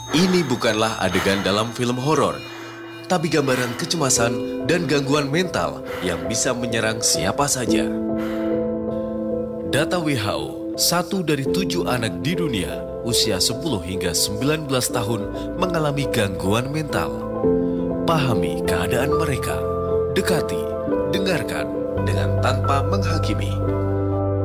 Ini bukanlah adegan dalam film horor, tapi gambaran kecemasan dan gangguan mental yang bisa menyerang siapa saja. Data WHO, 1 dari 7 anak di dunia usia 10 hingga 19 tahun mengalami gangguan mental. Pahami keadaan mereka, dekati, dengarkan dengan tanpa menghakimi.